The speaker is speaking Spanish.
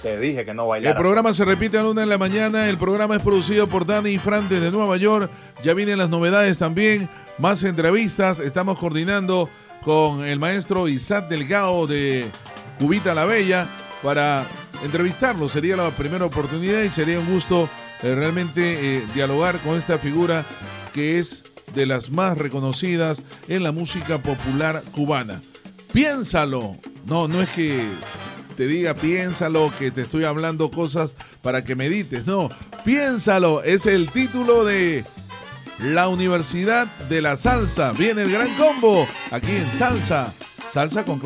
Te dije que no bailara. El programa se repite a la 1 de la mañana. El programa es producido por Dani y Fran desde Nueva York. Ya vienen las novedades también, más entrevistas. Estamos coordinando con el maestro Isaac Delgado de Cubita la Bella para entrevistarlo. Sería la primera oportunidad y sería un gusto realmente dialogar con esta figura que es de las más reconocidas en la música popular cubana. Piénsalo. No es que te diga piénsalo, que te estoy hablando cosas para que medites. No, piénsalo. Es el título de la Universidad de la Salsa. Viene el gran combo aquí en Salsa con